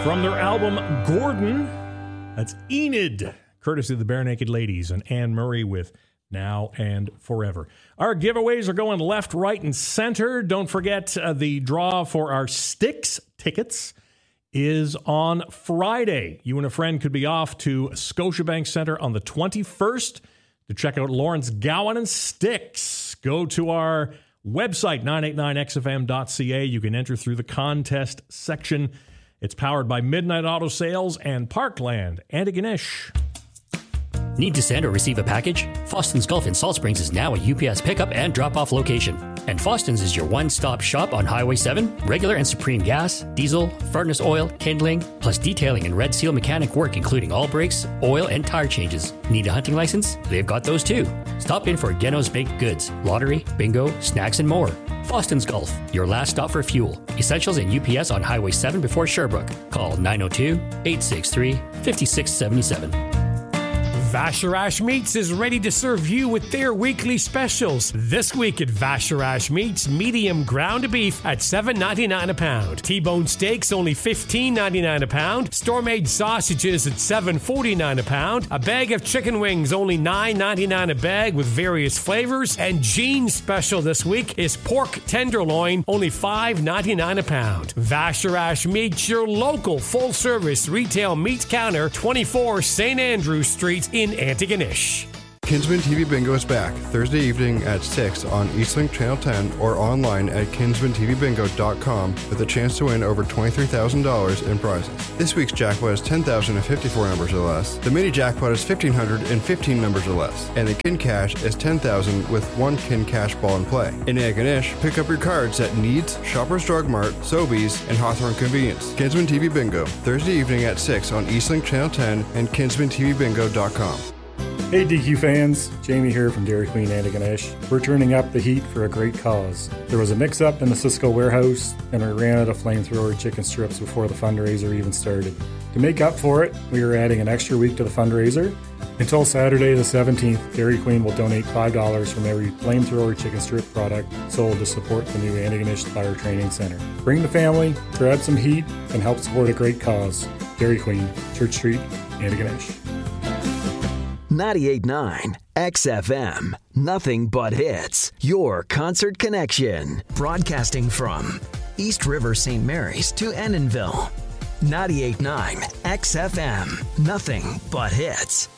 From their album Gordon, that's Enid, courtesy of the Bare Naked Ladies and Anne Murray with Now and Forever. Our giveaways are going left, right, and center. Don't forget the draw for our Styx tickets is on Friday. You and a friend could be off to Scotiabank Centre on the 21st to check out Lawrence Gowan and Styx. Go to our website, 989xfm.ca. You can enter through the contest section. It's powered by Midnight Auto Sales and Parkland. Antigonish. Need to send or receive a package? Foston's Gulf in Salt Springs is now a UPS pickup and drop-off location. And Foston's is your one-stop shop on Highway 7. Regular and Supreme gas, diesel, furnace oil, kindling, plus detailing and Red Seal mechanic work including all brakes, oil, and tire changes. Need a hunting license? They've got those too. Stop in for Geno's Baked Goods, lottery, bingo, snacks, and more. Foston's Gulf, your last stop for fuel. Essentials and UPS on Highway 7 before Sherbrooke. Call 902-863-5677. Vacherach Meats is ready to serve you with their weekly specials. This week at Vacherach Meats, medium ground beef at $7.99 a pound. T-bone steaks only $15.99 a pound. Store-made sausages at $7.49 a pound. A bag of chicken wings only $9.99 a bag with various flavors. And Gene's special this week is pork tenderloin, only $5.99 a pound. Vacherach Meats, your local full-service retail meat counter, 24 St. Andrew Street in Antigonish. Kinsman TV Bingo is back Thursday evening at 6 on Eastlink Channel 10 or online at kinsmantvbingo.com with a chance to win over $23,000 in prizes. This week's jackpot is 10,054 numbers or less. The mini jackpot is 1,515 numbers or less. And the kin cash is 10,000 with one kin cash ball in play. In Antigonish, pick up your cards at Needs, Shoppers Drug Mart, Sobeys, and Hawthorne Convenience. Kinsman TV Bingo, Thursday evening at 6 on Eastlink Channel 10 and kinsmantvbingo.com. Hey DQ fans, Jamie here from Dairy Queen Antigonish. We're turning up the heat for a great cause. There was a mix-up in the Cisco warehouse and we ran out of flamethrower chicken strips before the fundraiser even started. To make up for it, we are adding an extra week to the fundraiser. Until Saturday the 17th, Dairy Queen will donate $5 from every flamethrower chicken strip product sold to support the new Antigonish Fire Training Center. Bring the family, grab some heat, and help support a great cause. Dairy Queen, Church Street, Antigonish. 98.9 XFM. Nothing but hits. Your concert connection. Broadcasting from East River St. Mary's to Enninville. 98.9 XFM. Nothing but hits.